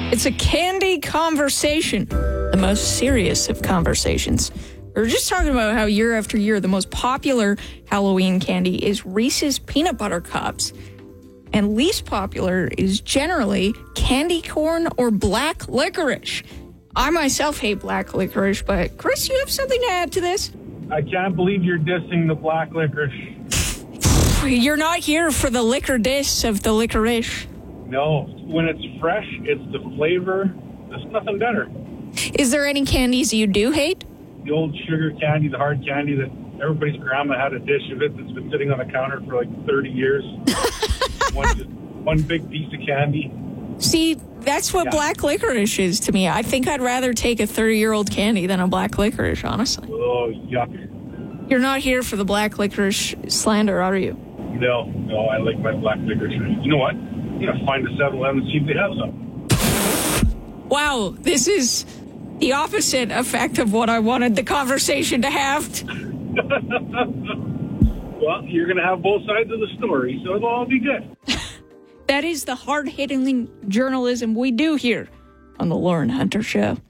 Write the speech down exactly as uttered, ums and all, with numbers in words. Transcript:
It's a candy conversation, the most serious of conversations. We were just talking about how year after year, the most popular Halloween candy is Reese's Peanut Butter Cups. And least popular is generally candy corn or black licorice. I myself hate black licorice, but Chris, you have something to add to this? I can't believe you're dissing the black licorice. You're not here for the liquor diss of the licorice. No, when it's fresh, it's the flavor. There's nothing better. Is there any candies you do hate? The old sugar candy, the hard candy that everybody's grandma had a dish of it that's been sitting on the counter for like thirty years. one, just, one big piece of candy. See, that's what yeah. black licorice is to me. I think I'd rather take a thirty-year-old candy than a black licorice, honestly. Oh, yuck. You're not here for the black licorice slander, are you? No, no, I like my black licorice. You know what? I'm going to find a seven eleven and see if they have some. Wow, this is the opposite effect of what I wanted the conversation to have. Well, you're going to have both sides of the story, so it'll all be good. That is the hard-hitting journalism we do here on the Lauren Hunter Show.